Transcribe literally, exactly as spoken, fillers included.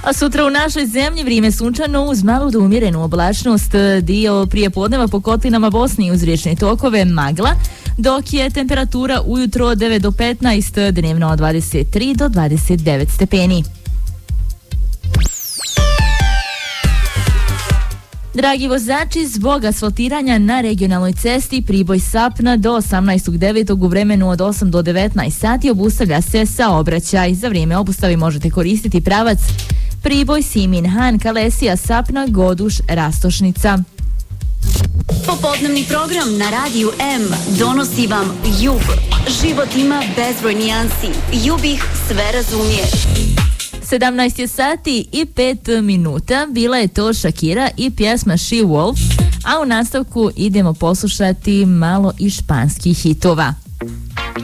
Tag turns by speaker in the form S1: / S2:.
S1: A sutra u našoj zemlji vrijeme sunčano uz malu do umjerenu oblačnost, dio prije podneva po kotlinama Bosni uz riječne tokove magla, dok je temperatura ujutro od devet do petnaest, dnevno od dvadeset tri do dvadeset devet stepeni. Dragi vozači, zbog asfaltiranja na regionalnoj cesti Priboj-Sapna do osamnaestog devetog u vremenu od osam do devetnaest sati obustavlja se saobraćaj. Za vrijeme obustave možete koristiti pravac Priboj, Simin, Han, Kalesija, Sapna, Goduš, Rastošnica.
S2: Popodnevni program na Radiju M donosi vam Jug. Život ima bezbroj nijansi. Jug ih sve razumije.
S1: sedamnaest je sati i pet minuta, bila je to Shakira i pjesma She Wolf, a u nastavku idemo poslušati malo i španskih hitova.